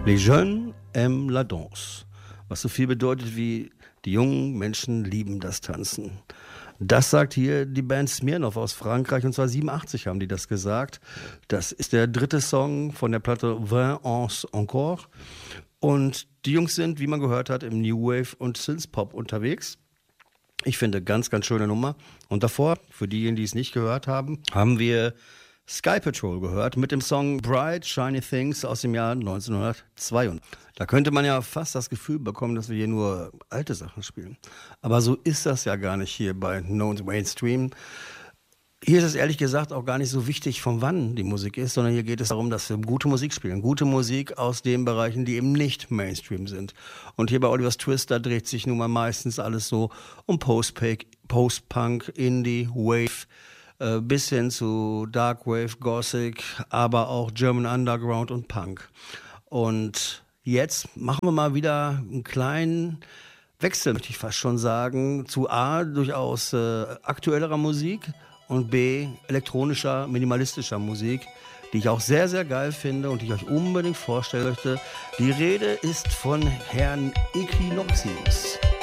Les jeunes aiment la danse. Was so viel bedeutet wie die jungen Menschen lieben das Tanzen. Das sagt hier die Band Smirnoff aus Frankreich, und zwar 87 haben die das gesagt. Das ist der dritte Song von der Platte 20 ans encore. Und die Jungs sind, wie man gehört hat, im New Wave und Synthpop unterwegs. Ich finde, ganz, ganz schöne Nummer. Und davor, für diejenigen, die es nicht gehört haben, haben wir Sky Patrol gehört mit dem Song Bright Shiny Things aus dem Jahr 1992. Da könnte man ja fast das Gefühl bekommen, dass wir hier nur alte Sachen spielen. Aber so ist das ja gar nicht hier bei No Mainstream. Hier ist es ehrlich gesagt auch gar nicht so wichtig, von wann die Musik ist, sondern hier geht es darum, dass wir gute Musik spielen. Gute Musik aus den Bereichen, die eben nicht Mainstream sind. Und hier bei Oliver's Twist, da dreht sich nun mal meistens alles so um Post-Punk, Indie, Wave, bis hin zu Dark Wave, Gothic, aber auch German Underground und Punk. Und jetzt machen wir mal wieder einen kleinen Wechsel, möchte ich fast schon sagen, zu A, durchaus aktuellerer Musik und B, elektronischer, minimalistischer Musik, die ich auch sehr, sehr geil finde und die ich euch unbedingt vorstellen möchte. Die Rede ist von Herrn Equinoxius.